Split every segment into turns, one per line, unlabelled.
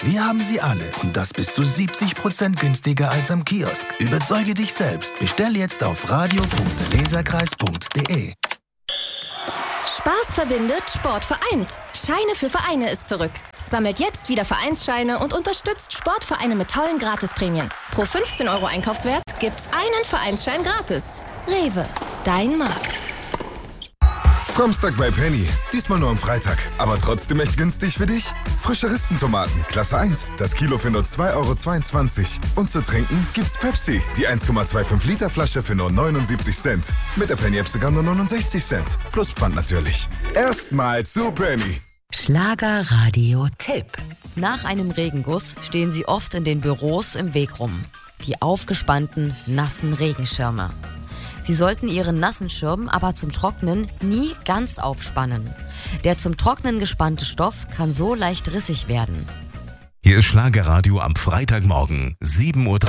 Wir haben sie alle und das bis zu 70% günstiger als am Kiosk. Überzeuge dich selbst. Bestell jetzt auf radio.leserkreis.de.
Spaß verbindet, Sport vereint. Scheine für Vereine ist zurück. Sammelt jetzt wieder Vereinsscheine und unterstützt Sportvereine mit tollen Gratisprämien. Pro 15 € Einkaufswert gibt's einen Vereinsschein gratis. Rewe, dein Markt.
Samstag bei Penny. Diesmal nur am Freitag. Aber trotzdem echt günstig für dich? Frische Rispentomaten, Klasse 1. Das Kilo für nur 2,22 €. Und zu trinken gibt's Pepsi. Die 1,25 Liter Flasche für nur 79 Cent. Mit der Penny-App sogar nur 69 Cent. Plus Pfand natürlich. Erstmal zu Penny.
Schlagerradio-Tipp. Nach einem Regenguss stehen sie oft in den Büros im Weg rum. Die aufgespannten, nassen Regenschirme. Sie sollten Ihren nassen Schirm aber zum Trocknen nie ganz aufspannen. Der zum Trocknen gespannte Stoff kann so leicht rissig werden.
Hier ist Schlagerradio am Freitagmorgen, 7:30 Uhr.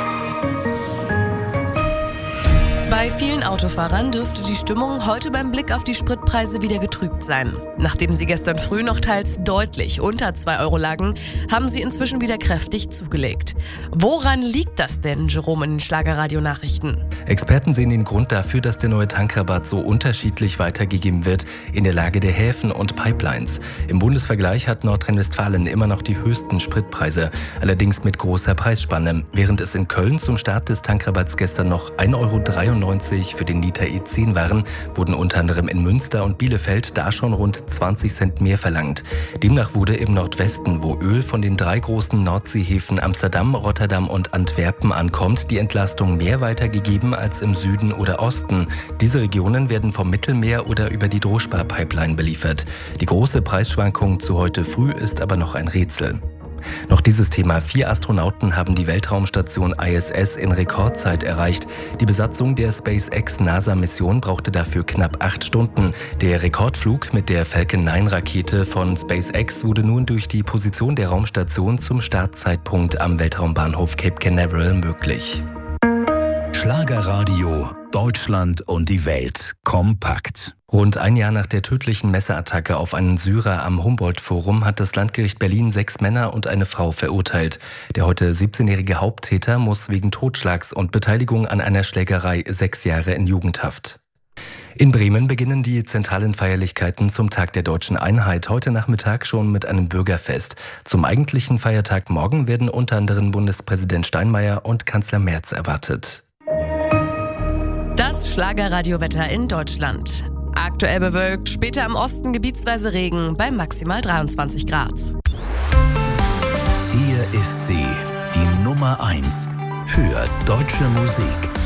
Bei vielen Autofahrern dürfte die Stimmung heute beim Blick auf die Spritpreise wieder getrübt sein. Nachdem sie gestern früh noch teils deutlich unter 2 € lagen, haben sie inzwischen wieder kräftig zugelegt. Woran liegt das denn, Jerome, in den Schlagerradio-Nachrichten?
Experten sehen den Grund dafür, dass der neue Tankrabatt so unterschiedlich weitergegeben wird, in der Lage der Häfen und Pipelines. Im Bundesvergleich hat Nordrhein-Westfalen immer noch die höchsten Spritpreise, allerdings mit großer Preisspanne, während es in Köln zum Start des Tankrabatts gestern noch 1,93 € für den Liter E10 waren, wurden unter anderem in Münster und Bielefeld da schon rund 20 Cent mehr verlangt. Demnach wurde im Nordwesten, wo Öl von den 3 großen Nordseehäfen Amsterdam, Rotterdam und Antwerpen ankommt, die Entlastung mehr weitergegeben als im Süden oder Osten. Diese Regionen werden vom Mittelmeer oder über die Droschba-Pipeline beliefert. Die große Preisschwankung zu heute früh ist aber noch ein Rätsel. Noch dieses Thema: 4 Astronauten haben die Weltraumstation ISS in Rekordzeit erreicht. Die Besatzung der SpaceX-NASA-Mission brauchte dafür knapp 8 Stunden. Der Rekordflug mit der Falcon 9-Rakete von SpaceX wurde nun durch die Position der Raumstation zum Startzeitpunkt am Weltraumbahnhof Cape Canaveral möglich.
Schlagerradio, Deutschland und die Welt kompakt.
Rund ein Jahr nach der tödlichen Messerattacke auf einen Syrer am Humboldt-Forum hat das Landgericht Berlin 6 Männer und eine Frau verurteilt. Der heute 17-jährige Haupttäter muss wegen Totschlags und Beteiligung an einer Schlägerei 6 Jahre in Jugendhaft. In Bremen beginnen die zentralen Feierlichkeiten zum Tag der Deutschen Einheit heute Nachmittag schon mit einem Bürgerfest. Zum eigentlichen Feiertag morgen werden unter anderem Bundespräsident Steinmeier und Kanzler Merz erwartet.
Das Schlagerradiowetter in Deutschland. Aktuell bewölkt, später im Osten gebietsweise Regen bei maximal 23 Grad.
Hier ist sie, die Nummer 1 für deutsche Musik.